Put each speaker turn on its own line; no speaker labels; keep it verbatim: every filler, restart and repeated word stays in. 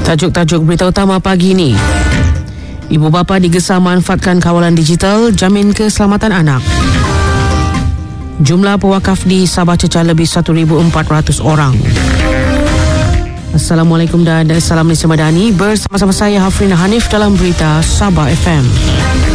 Tajuk-tajuk berita utama pagi ini. Ibu bapa digesa manfaatkan kawalan digital jamin keselamatan anak. Jumlah pewakaf di Sabah cecah lebih satu ribu empat ratus orang. Assalamualaikum dan salam Malaysia Madani. Bersama-sama saya Hafrina Hanif dalam berita Sabah F M.